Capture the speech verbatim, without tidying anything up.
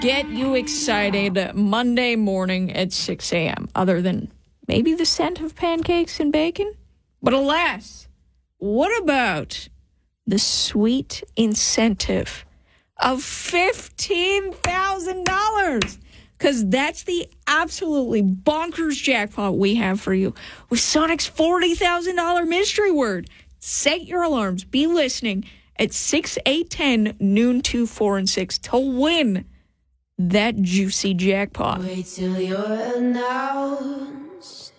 get you excited Monday morning at six a.m., other than maybe the scent of pancakes and bacon? But alas, what about the sweet incentive of fifteen thousand dollars? Because that's the absolutely bonkers jackpot we have for you with Sonic's forty thousand dollars mystery word. Set your alarms. Be listening at six, eight, ten, noon, two, four, and six to win that juicy jackpot. Wait till you're announced.